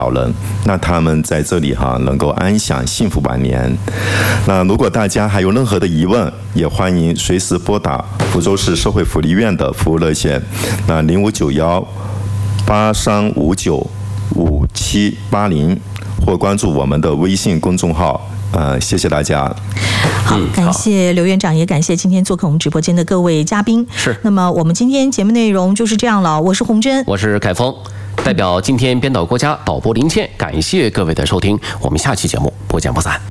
老人，那他们在这里能够安享幸福晚年。那如果大家还有任何的疑问，也欢迎随时拨打福州市社会福利院的服务热线，那059183595780，或关注我们的微信公众号。谢谢大家。 好，感谢刘院长，也感谢今天做客我们直播间的各位嘉宾。 是。 那么我们今天节目内容就是这样了。我是洪真， 我是凯峰，代表今天编导郭嘉、导播林倩，感谢各位的收听，我们下期节目不见不散。